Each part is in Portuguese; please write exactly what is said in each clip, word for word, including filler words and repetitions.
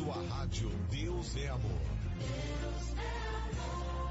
com a rádio Deus é Amor. Deus é amor.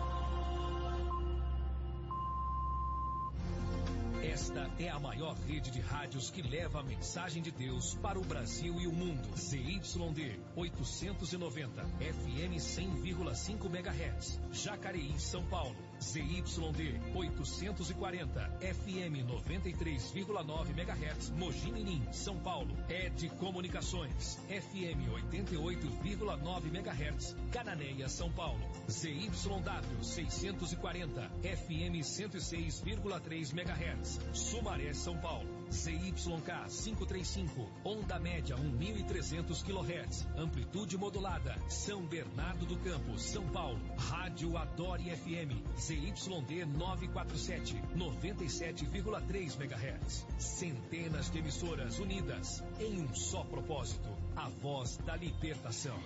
Esta é a maior rede de rádios que leva a mensagem de Deus para o Brasil e o mundo. Z Y D oitocentos e noventa, F M cem vírgula cinco megahertz, Jacareí, São Paulo. Z Y D oitocentos e quarenta, F M noventa e três vírgula nove megahertz, Mogi Mirim, São Paulo. Ed Comunicações, F M oitenta e oito vírgula nove megahertz, Cananéia, São Paulo. Z Y W seiscentos e quarenta, F M cento e seis vírgula três megahertz, Sumaré, São Paulo. Z Y K quinhentos e trinta e cinco, onda média mil e trezentos quilohertz, amplitude modulada, São Bernardo do Campo, São Paulo. Rádio Adore F M, Z Y D novecentos e quarenta e sete, noventa e sete vírgula três megahertz. Centenas de emissoras unidas em um só propósito, a voz da libertação.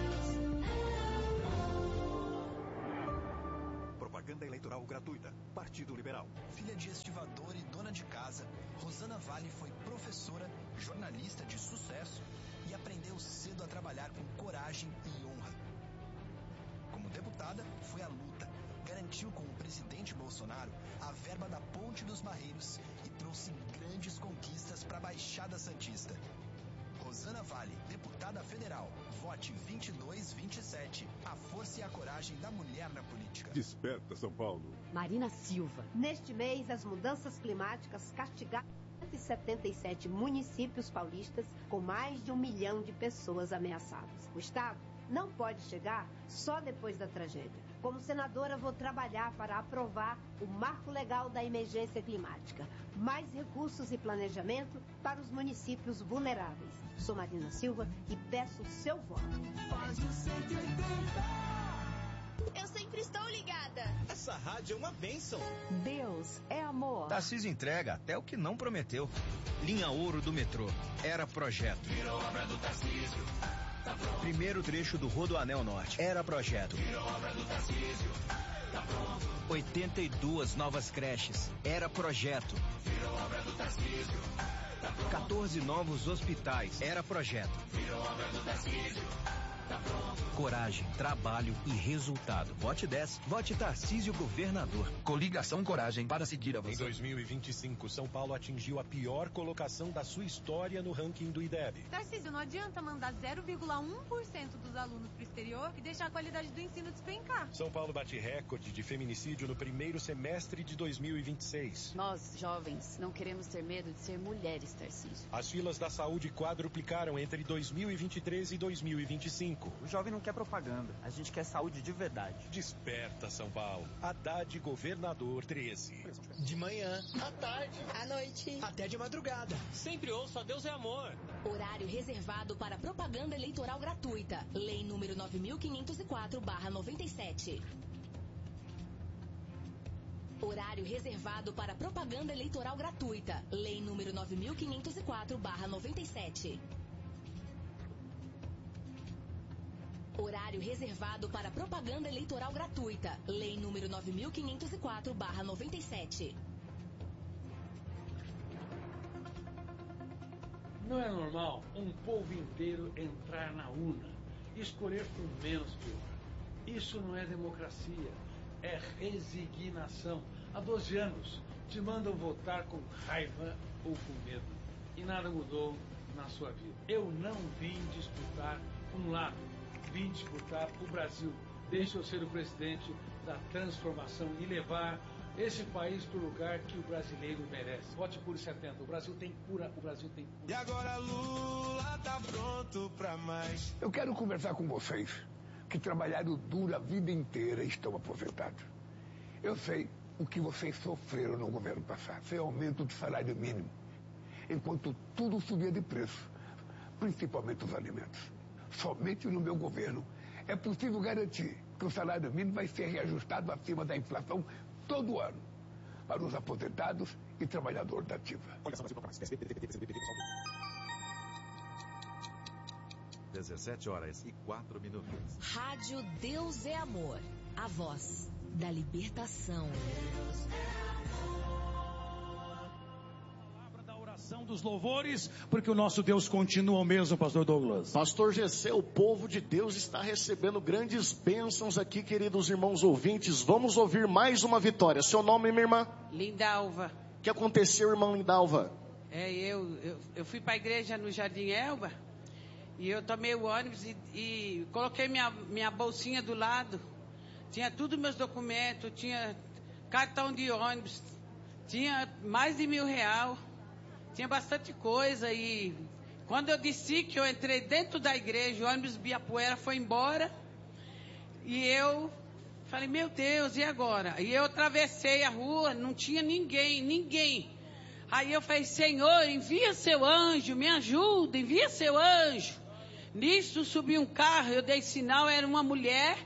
Propaganda eleitoral gratuita. Partido Liberal. Filha de estivador e dona de casa, Rosana Vale foi professora, jornalista de sucesso e aprendeu cedo a trabalhar com coragem e honra. Como deputada, foi à luta, garantiu com o presidente Bolsonaro a verba da Ponte dos Barreiros e trouxe grandes conquistas para a Baixada Santista. Rosana Vale, deputada federal. Vote vinte e dois vinte e sete. A força e a coragem da mulher na política. Desperta, São Paulo. Marina Silva. Neste mês, as mudanças climáticas castigaram cento e setenta e sete municípios paulistas com mais de um milhão de pessoas ameaçadas. O Estado não pode chegar só depois da tragédia. Como senadora, vou trabalhar para aprovar o marco legal da emergência climática. Mais recursos e planejamento para os municípios vulneráveis. Sou Marina Silva e peço o seu voto. Faz o cento e oitenta. Eu sempre estou ligada. Essa rádio é uma bênção. Deus é amor. Tarcísio entrega até o que não prometeu. Linha Ouro do metrô. Era projeto. Virou obra do Tarcísio. Tá pronto. Primeiro trecho do Rodoanel Norte. Era projeto. Virou obra do Tarcísio. Tá pronto. oitenta e duas novas creches. Era projeto. Virou obra do Tarcísio. Tá pronto. quatorze novos hospitais. Era projeto. Virou obra do Tarcísio. Tá pronto. Coragem, trabalho e resultado. Vote dez. Vote Tarcísio Governador. Coligação Coragem para seguir a você. Em dois mil e vinte e cinco, São Paulo atingiu a pior colocação da sua história no ranking do I D E B. Tarcísio, não adianta mandar zero vírgula um por cento dos alunos para o exterior e deixar a qualidade do ensino despencar. São Paulo bate recorde de feminicídio no primeiro semestre de dois mil e vinte e seis. Nós, jovens, não queremos ter medo de ser mulheres, Tarcísio. As filas da saúde quadruplicaram entre dois mil e vinte e três e dois mil e vinte e cinco. O jovem não quer propaganda, a gente quer saúde de verdade. Desperta, São Paulo. Haddad Governador treze. De manhã, à tarde, à noite, até de madrugada. Sempre ouço a Deus é amor. Horário reservado para propaganda eleitoral gratuita. Lei número nove mil quinhentos e quatro barra noventa e sete. Horário reservado para propaganda eleitoral gratuita. Lei número nove mil quinhentos e quatro barra noventa e sete. Horário reservado para propaganda eleitoral gratuita. Lei número nove mil quinhentos e quatro barra noventa e sete. Não é normal um povo inteiro entrar na urna e escolher por menos pior. Isso não é democracia, é resignação. Há doze anos te mandam votar com raiva ou com medo. E nada mudou na sua vida. Eu não vim disputar um lado. Vim disputar o Brasil. Deixe eu ser o presidente da transformação e levar esse país para o lugar que o brasileiro merece. Vote por setenta. O Brasil tem cura, o Brasil tem cura. E agora Lula tá pronto para mais. Eu quero conversar com vocês que trabalharam duro a vida inteira e estão aposentados. Eu sei o que vocês sofreram no governo passado. Foi aumento do salário mínimo, enquanto tudo subia de preço, principalmente os alimentos. Somente no meu governo é possível garantir que o salário mínimo vai ser reajustado acima da inflação todo ano para os aposentados e trabalhadores da ativa. dezessete horas e quatro minutos. Rádio Deus é Amor, a voz da libertação. Palavra da oração Dos louvores, porque o nosso Deus continua o mesmo, pastor Douglas. Pastor Gessé, o povo de Deus está recebendo grandes bênçãos aqui, queridos irmãos ouvintes. Vamos ouvir mais uma vitória. Seu nome, minha irmã? Lindalva. O que aconteceu, irmã Lindalva? É, eu, eu, eu fui para a igreja no Jardim Elba e eu tomei o ônibus e, e coloquei minha, minha bolsinha do lado. Tinha tudo meus documentos, tinha cartão de ônibus, tinha mais de mil real. Tinha bastante coisa e quando eu disse que eu entrei dentro da igreja, o ônibus Biapuera foi embora e eu falei, meu Deus, e agora? E eu atravessei a rua, não tinha ninguém, ninguém. Aí eu falei, Senhor, envia seu anjo, me ajuda, envia seu anjo. Nisso subiu um carro, eu dei sinal, era uma mulher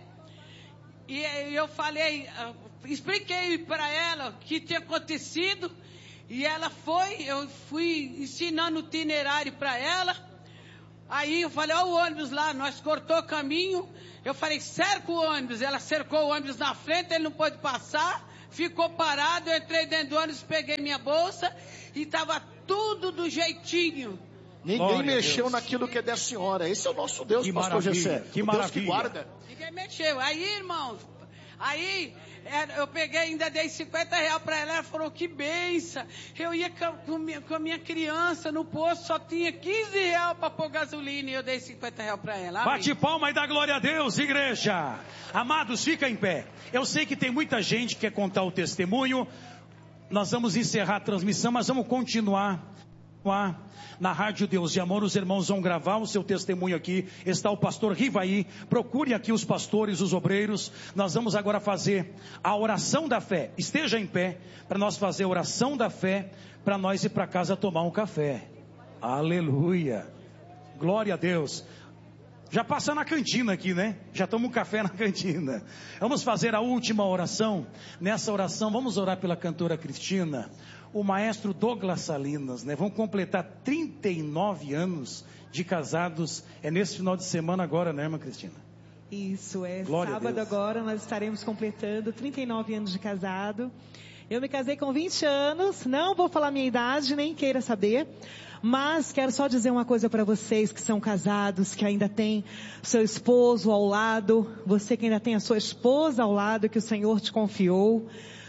e eu falei, expliquei para ela o que tinha acontecido. E ela foi, eu fui ensinando o itinerário para ela. Aí eu falei, ó o ônibus lá, nós cortou o caminho. Eu falei, cerca o ônibus. Ela cercou o ônibus na frente, ele não pôde passar. Ficou parado, eu entrei dentro do ônibus, peguei minha bolsa e estava tudo do jeitinho. Ninguém Glória mexeu naquilo que é da senhora. Esse é o nosso Deus, que pastor Gessé. Que o maravilha. Deus que guarda. Ninguém mexeu. Aí, irmãos, aí... eu peguei, ainda dei cinquenta reais para ela, ela falou, que benção. Eu ia com, minha, com a minha criança no posto, só tinha quinze reais para pôr gasolina e eu dei cinquenta reais para ela. Amém. Bate palma e dá glória a Deus, igreja. Amados, fica em pé. Eu sei que tem muita gente que quer contar o testemunho. Nós vamos encerrar a transmissão, mas vamos continuar lá na Rádio Deus de Amor. Os irmãos vão gravar o seu testemunho aqui. Está o pastor Rivaí. Procure aqui os pastores, os obreiros. Nós vamos agora fazer a oração da fé. Esteja em pé para nós fazer a oração da fé, para nós ir para casa tomar um café. Aleluia. Glória a Deus. Já passa na cantina aqui, né? Já toma um café na cantina. Vamos fazer a última oração. Nessa oração, vamos orar pela cantora Cristina. O maestro Douglas Salinas, né? Vão completar trinta e nove anos de casados. É nesse final de semana agora, né, irmã Cristina? Isso, é Glória sábado agora, nós estaremos completando trinta e nove anos de casado. Eu me casei com vinte anos, não vou falar minha idade, nem queira saber. Mas quero só dizer uma coisa para vocês que são casados, que ainda tem seu esposo ao lado, você que ainda tem a sua esposa ao lado, que o Senhor te confiou.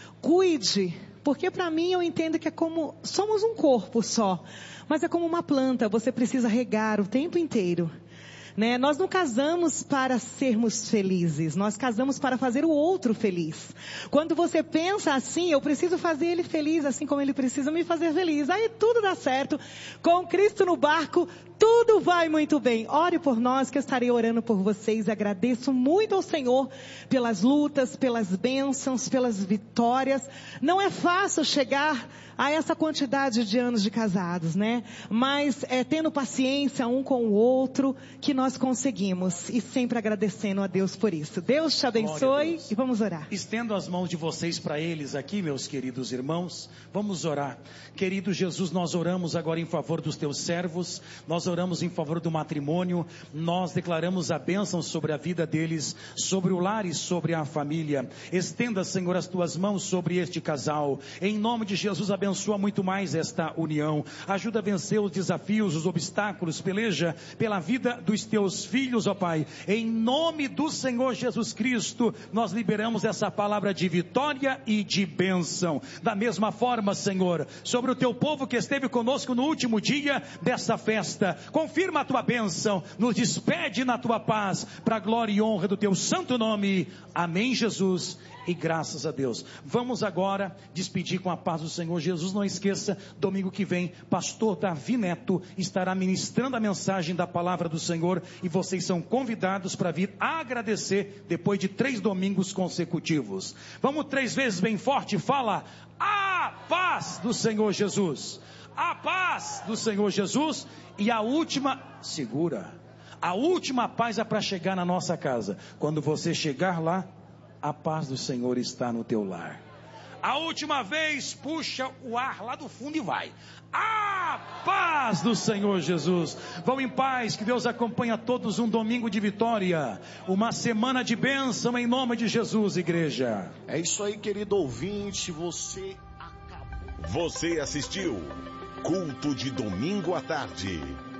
Cuide. Porque para mim eu entendo que é como, somos um corpo só, mas é como uma planta, você precisa regar o tempo inteiro. Né? Nós não casamos para sermos felizes, nós casamos para fazer o outro feliz. Quando você pensa assim, eu preciso fazer ele feliz, assim como ele precisa me fazer feliz, aí tudo dá certo. Com Cristo no barco, tudo vai muito bem. Ore por nós, que eu estarei orando por vocês. Agradeço muito ao Senhor pelas lutas, pelas bênçãos, pelas vitórias. Não é fácil chegar a essa quantidade de anos de casados, né? Mas é tendo paciência um com o outro que nós conseguimos, e sempre agradecendo a Deus por isso. Deus te abençoe e vamos orar. Estendo as mãos de vocês para eles aqui, meus queridos irmãos. Vamos orar. Querido Jesus, nós oramos agora em favor dos teus servos, nós oramos em favor do matrimônio, nós declaramos a bênção sobre a vida deles, sobre o lar e sobre a família. Estenda, Senhor, as tuas mãos sobre este casal. Em nome de Jesus, abençoa muito mais esta união. Ajuda a vencer os desafios, os obstáculos. Peleja pela vida dos teus filhos, ó Pai. Em nome do Senhor Jesus Cristo, nós liberamos essa palavra de vitória e de bênção. Da mesma forma, Senhor, sobre o teu povo que esteve conosco no último dia dessa festa, confirma a tua bênção, nos despede na tua paz, para a glória e honra do teu santo nome. Amém, Jesus. E graças a Deus. Vamos agora despedir com a paz do Senhor Jesus. Não esqueça, domingo que vem, pastor Davi Neto estará ministrando a mensagem da palavra do Senhor, e vocês são convidados para vir agradecer depois de três domingos consecutivos. Vamos três vezes bem forte, fala: a paz do Senhor Jesus. A paz do Senhor Jesus. E a última, segura. A última paz é para chegar na nossa casa. Quando você chegar lá, a paz do Senhor está no teu lar. A última vez, puxa o ar lá do fundo e vai. A paz do Senhor Jesus. Vão em paz, que Deus acompanhe a todos um domingo de vitória. Uma semana de bênção em nome de Jesus, igreja. É isso aí, querido ouvinte, você acabou. Você assistiu Culto de domingo à tarde.